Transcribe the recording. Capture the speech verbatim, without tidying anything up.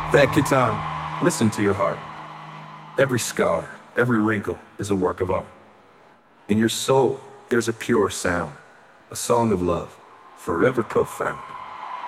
That guitar, listen to your heart. Every scar, every wrinkle is a work of art. In your soul, there's a pure sound, a song of love, forever profound.